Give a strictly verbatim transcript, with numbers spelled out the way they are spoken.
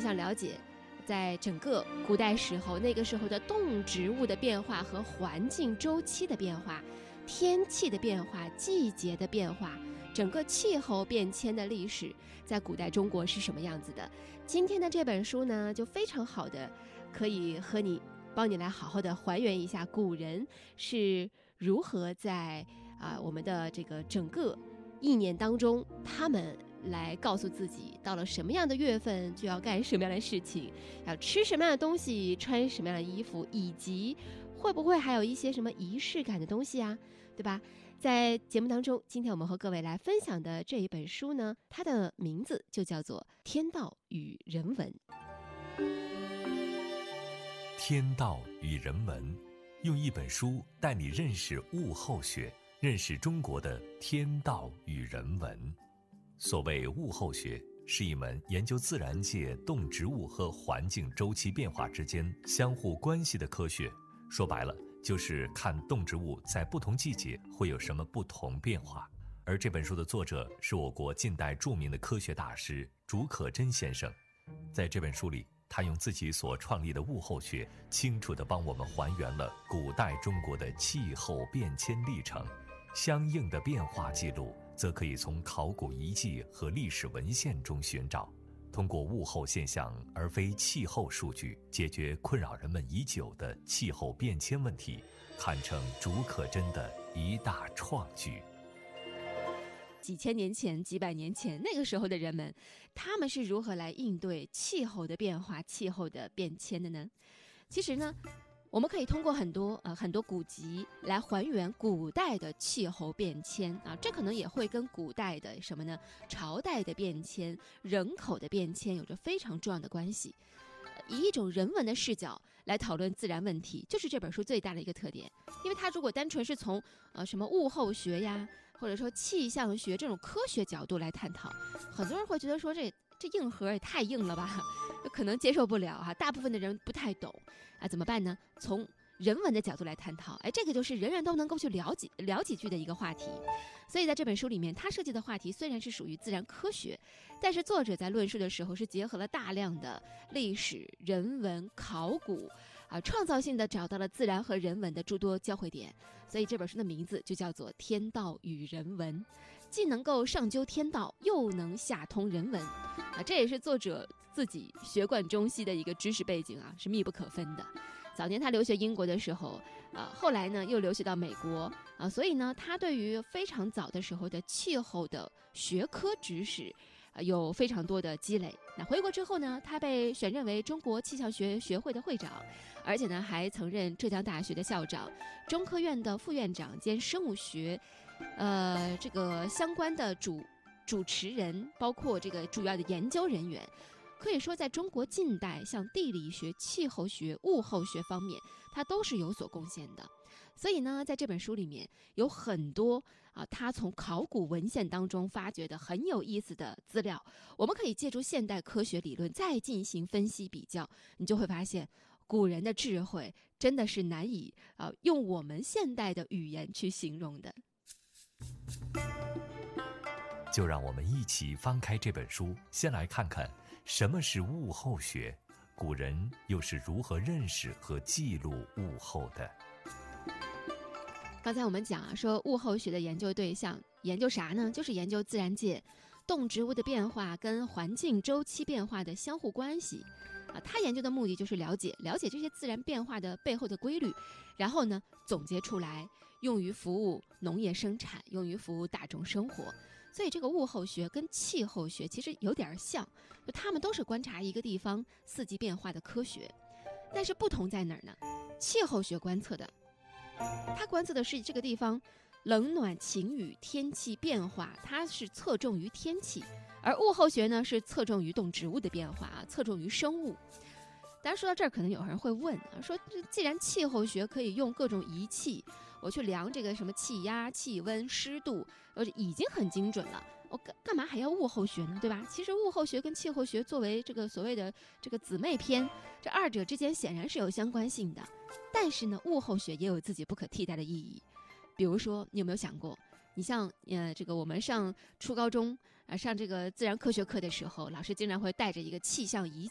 想了解在整个古代时候那个时候的动植物的变化和环境周期的变化，天气的变化，季节的变化，整个气候变迁的历史在古代中国是什么样子的。今天的这本书呢，就非常好的可以和你帮你来好好的还原一下古人是如何在啊、呃、我们的这个整个一年当中，他们来告诉自己到了什么样的月份就要干什么样的事情，要吃什么样的东西，穿什么样的衣服，以及会不会还有一些什么仪式感的东西啊，对吧？在节目当中，今天我们和各位来分享的这一本书呢，它的名字就叫做《天道与人文》。 天道与人文，用一本书带你认识物候学，认识中国的天道与人文。所谓物候学，是一门研究自然界动植物和环境周期变化之间相互关系的科学。说白了，就是看动植物在不同季节会有什么不同变化。而这本书的作者是我国近代著名的科学大师竺可桢先生。在这本书里，他用自己所创立的物候学，清楚地帮我们还原了古代中国的气候变迁历程。相应的变化记录则可以从考古遗迹和历史文献中寻找，通过物候现象而非气候数据，解决困扰人们已久的气候变迁问题，堪称竺可桢的一大创举。 几千年前，几百年前，那个时候的人们，他们是如何来应对气候的变化、气候的变迁的呢？其实呢，我们可以通过很多呃很多古籍来还原古代的气候变迁啊，这可能也会跟古代的什么呢？朝代的变迁、人口的变迁有着非常重要的关系。以一种人文的视角来讨论自然问题，就是这本书最大的一个特点。因为它如果单纯是从呃什么物候学呀，或者说气象学这种科学角度来探讨，很多人会觉得说这这硬核也太硬了吧，可能接受不了哈。大部分的人不太懂啊，怎么办呢？从人文的角度来探讨，哎，这个就是人人都能够去聊几聊几句的一个话题。所以在这本书里面，他设计的话题虽然是属于自然科学，但是作者在论述的时候是结合了大量的历史、人文、考古啊，创造性的找到了自然和人文的诸多交汇点。所以这本书的名字就叫做《天道与人文》，既能够上究天道，又能下通人文啊，这也是作者自己学贯中西的一个知识背景啊，是密不可分的。早年他留学英国的时候，呃，后来呢又留学到美国啊，所以呢，他对于非常早的时候的气候的学科知识，呃，有非常多的积累。那回国之后呢，他被选任为中国气象学学会的会长，而且呢还曾任浙江大学的校长、中科院的副院长兼生物学，呃，这个相关的主主持人，包括这个主要的研究人员。可以说在中国近代像地理学、气候学、物候学方面，它都是有所贡献的。所以呢，在这本书里面有很多啊，他从考古文献当中发掘的很有意思的资料，我们可以借助现代科学理论再进行分析比较，你就会发现古人的智慧真的是难以啊用我们现代的语言去形容的。 就让我们一起翻开这本书，先来看看什么是物候学，古人又是如何认识和记录物候的。 刚才我们讲啊，说物候学的研究对象研究啥呢？就是研究自然界动植物的变化跟环境周期变化的相互关系啊。他研究的目的就是了解了解这些自然变化的背后的规律，然后呢总结出来，用于服务农业生产，用于服务大众生活。所以这个物候学跟气候学其实有点像，就他们都是观察一个地方四季变化的科学，但是不同在哪儿呢？气候学观测的，它观测的是这个地方冷暖晴雨天气变化，它是侧重于天气，而物候学呢是侧重于动植物的变化啊，侧重于生物。大家说到这儿，可能有人会问啊，说既然气候学可以用各种仪器，我去量这个什么气压、气温、湿度，呃，已经很精准了，我干干嘛还要物候学呢？对吧？其实物候学跟气候学作为这个所谓的这个姊妹篇，这二者之间显然是有相关性的。但是呢，物候学也有自己不可替代的意义。比如说，你有没有想过？你像呃，这个我们上初高中啊、呃，上这个自然科学课的时候，老师经常会带着一个气象仪